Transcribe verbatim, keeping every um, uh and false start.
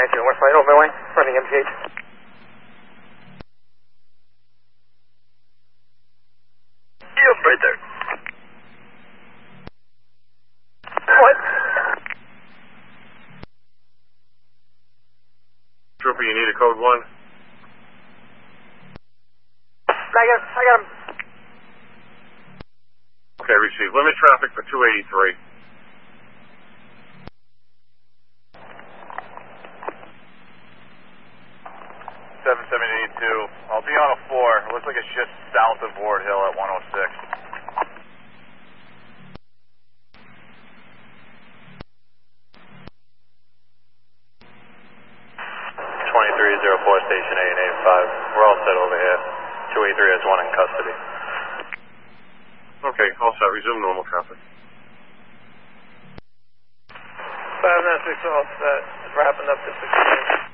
two, West Side Overway, running M T H. Yep, right there. What? Trooper, you need a code one? I got, I got him. Okay, receive. Limit traffic for two eighty-three. seven seventy-two. I'll be on a four. It looks like it's just south of Ward Hill at one oh six. twenty-three oh four, station eight eight five. We're all set over here. two eighty-three has one in custody. Okay, all set. Resume normal traffic. five nine six all set. Wrapping up